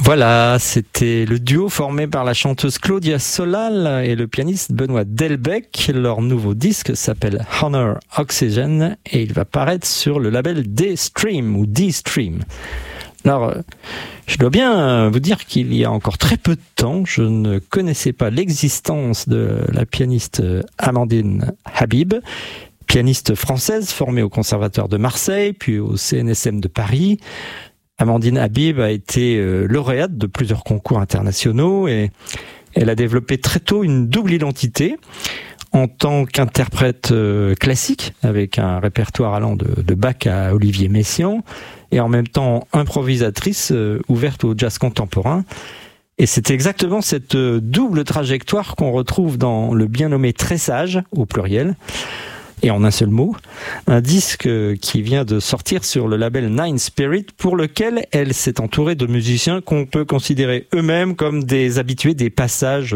Voilà, c'était le duo formé par la chanteuse Claudia Solal et le pianiste Benoît Delbecq. Leur nouveau disque s'appelle Honor Oxygen et il va paraître sur le label D-Stream ou D-Stream. Alors, je dois bien vous dire qu'il y a encore très peu de temps, je ne connaissais pas l'existence de la pianiste Amandine Habib, pianiste française formée au Conservatoire de Marseille, puis au CNSM de Paris. Amandine Habib a été lauréate de plusieurs concours internationaux et elle a développé très tôt une double identité en tant qu'interprète classique avec un répertoire allant de Bach à Olivier Messiaen et en même temps improvisatrice ouverte au jazz contemporain. Et c'est exactement cette double trajectoire qu'on retrouve dans le bien nommé Tressage au pluriel. Et en un seul mot, un disque qui vient de sortir sur le label Nine Spirit pour lequel elle s'est entourée de musiciens qu'on peut considérer eux-mêmes comme des habitués des passages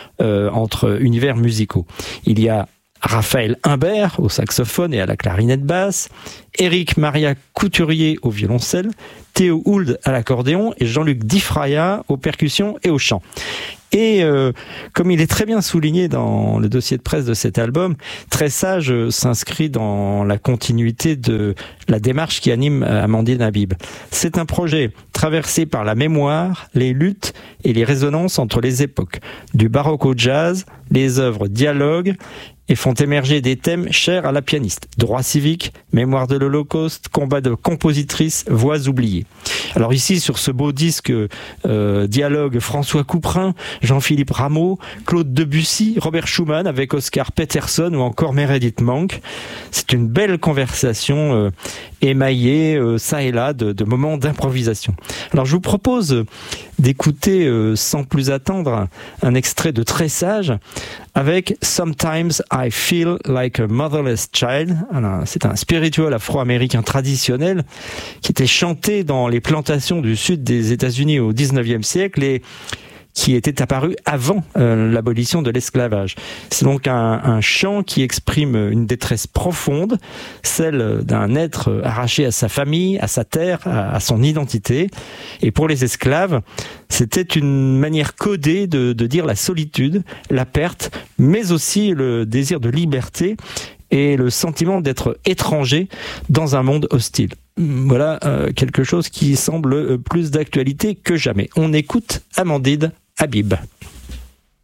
entre univers musicaux. Il y a Raphaël Imbert au saxophone et à la clarinette basse, Éric Maria Couturier au violoncelle, Théo Hould à l'accordéon et Jean-Luc Difraya aux percussions et au chant. Et comme il est très bien souligné dans le dossier de presse de cet album, Tressage s'inscrit dans la continuité de la démarche qui anime Amandine Habib. C'est un projet traversé par la mémoire, les luttes et les résonances entre les époques, du baroque au jazz, les œuvres dialoguent et font émerger des thèmes chers à la pianiste. Droit civique, mémoire de l'Holocauste, combat de compositrices, voix oubliées. Alors ici, sur ce beau disque, dialogue François Couperin, Jean-Philippe Rameau, Claude Debussy, Robert Schumann avec Oscar Peterson ou encore Meredith Monk. C'est une belle conversation émaillée, ça et là, de moments d'improvisation. Alors je vous propose d'écouter sans plus attendre un extrait de Tressage avec Sometimes I Feel Like a Motherless Child. Alors, c'est un spirituel afro-américain traditionnel qui était chanté dans les plantations du sud des États-Unis au 19e siècle et qui était apparu avant l'abolition de l'esclavage. C'est donc un chant qui exprime une détresse profonde, celle d'un être arraché à sa famille, à sa terre, à son identité. Et pour les esclaves, c'était une manière codée de dire la solitude, la perte, mais aussi le désir de liberté et le sentiment d'être étranger dans un monde hostile. Voilà quelque chose qui semble plus d'actualité que jamais. On écoute Amandine Habib.